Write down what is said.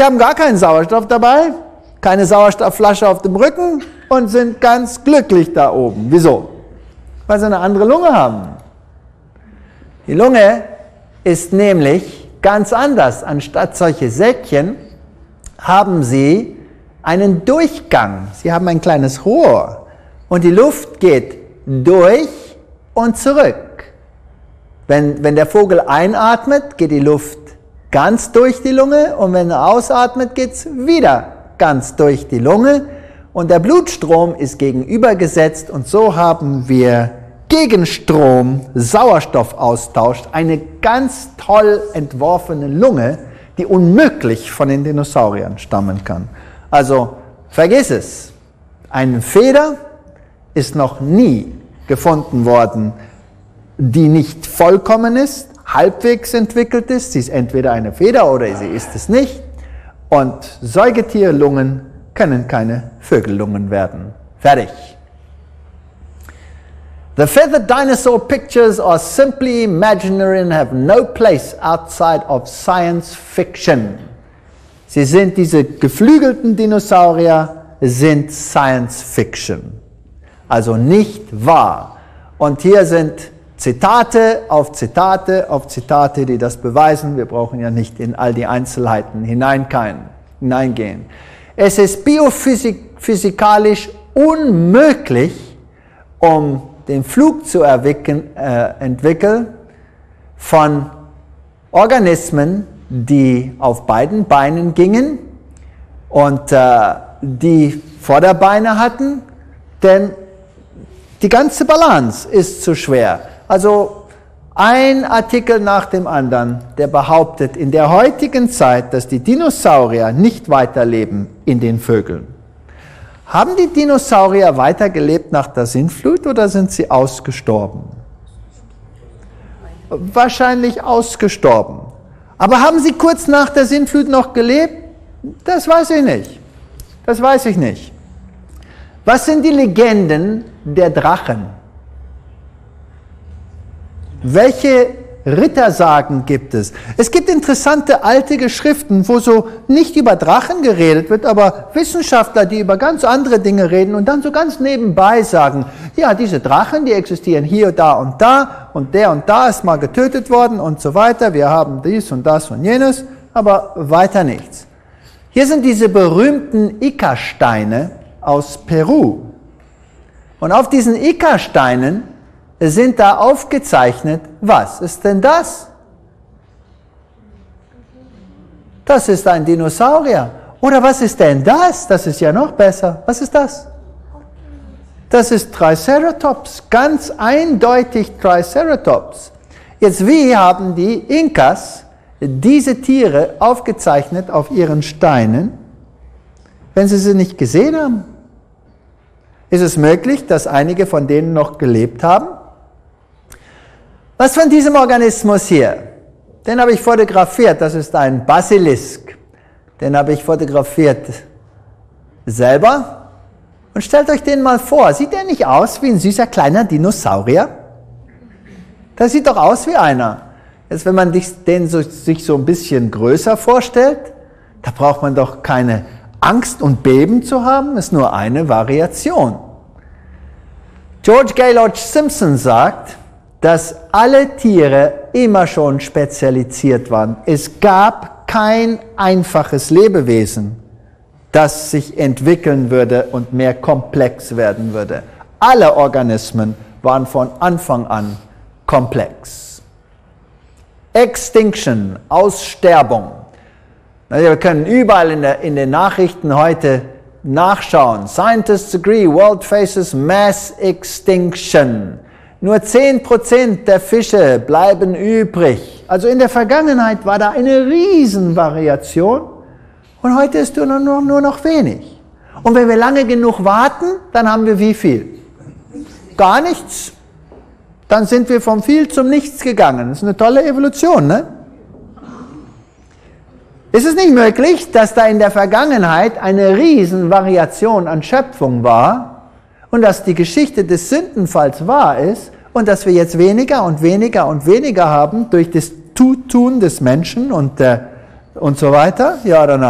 sie haben gar keinen Sauerstoff dabei, keine Sauerstoffflasche auf dem Rücken und sind ganz glücklich da oben. Wieso? Weil sie eine andere Lunge haben. Die Lunge ist nämlich ganz anders. Anstatt solche Säckchen haben sie einen Durchgang. Sie haben ein kleines Rohr und die Luft geht durch und zurück. Wenn der Vogel einatmet, geht die Luft ganz durch die Lunge und wenn er ausatmet, geht es wieder ganz durch die Lunge und der Blutstrom ist gegenübergesetzt und so haben wir Gegenstrom, Sauerstoffaustausch, eine ganz toll entworfene Lunge, die unmöglich von den Dinosauriern stammen kann. Also vergiss es, eine Feder ist noch nie gefunden worden, die nicht vollkommen ist, halbwegs entwickelt ist. Sie ist entweder eine Feder oder sie ist es nicht. Und Säugetierlungen können keine Vögellungen werden. Fertig. The feathered dinosaur pictures are simply imaginary and have no place outside of science fiction. Sie sind diese geflügelten Dinosaurier, sind Science Fiction. Also nicht wahr. Und hier sind Zitate auf Zitate auf Zitate, die das beweisen. Wir brauchen ja nicht in all die Einzelheiten hineingehen. Es ist biophysikalisch unmöglich, um den Flug zu entwickeln von Organismen, die auf beiden Beinen gingen und die Vorderbeine hatten, denn die ganze Balance ist zu schwer. Also ein Artikel nach dem anderen, der behauptet in der heutigen Zeit, dass die Dinosaurier nicht weiterleben in den Vögeln. Haben die Dinosaurier weitergelebt nach der Sintflut oder sind sie ausgestorben? Wahrscheinlich ausgestorben. Aber haben sie kurz nach der Sintflut noch gelebt? Das weiß ich nicht. Das weiß ich nicht. Was sind die Legenden der Drachen? Welche Rittersagen gibt es? Es gibt interessante alte Geschriften, wo so nicht über Drachen geredet wird, aber Wissenschaftler, die über ganz andere Dinge reden und dann so ganz nebenbei sagen, ja, diese Drachen, die existieren hier, da und da ist mal getötet worden und so weiter. Wir haben dies und das und jenes, aber weiter nichts. Hier sind diese berühmten Ica-Steine aus Peru. Und auf diesen Ica-Steinen sind da aufgezeichnet, was ist denn das? Das ist ein Dinosaurier. Oder was ist denn das? Das ist ja noch besser. Was ist das? Das ist Triceratops, ganz eindeutig Triceratops. Jetzt, wie haben die Inkas diese Tiere aufgezeichnet auf ihren Steinen, wenn sie nicht gesehen haben? Ist es möglich, dass einige von denen noch gelebt haben? Was von diesem Organismus hier? Den habe ich fotografiert, das ist ein Basilisk. Den habe ich fotografiert selber. Und stellt euch den mal vor, sieht der nicht aus wie ein süßer kleiner Dinosaurier? Das sieht doch aus wie einer. Jetzt, wenn man den sich so ein bisschen größer vorstellt, da braucht man doch keine Angst und Beben zu haben, ist nur eine Variation. George Gaylord Simpson sagt, dass alle Tiere immer schon spezialisiert waren. Es gab kein einfaches Lebewesen, das sich entwickeln würde und mehr komplex werden würde. Alle Organismen waren von Anfang an komplex. Extinction, Aussterbung. Wir können überall in den Nachrichten heute nachschauen. Scientists agree, world faces mass extinction. Nur 10% der Fische bleiben übrig. Also in der Vergangenheit war da eine Riesenvariation und heute ist nur noch wenig. Und wenn wir lange genug warten, dann haben wir wie viel? Gar nichts. Dann sind wir vom viel zum Nichts gegangen. Das ist eine tolle Evolution, ne? Ist es nicht möglich, dass da in der Vergangenheit eine Riesenvariation an Schöpfung war und dass die Geschichte des Sündenfalls wahr ist und dass wir jetzt weniger und weniger und weniger haben durch das Tun des Menschen und so weiter? Ja oder nein?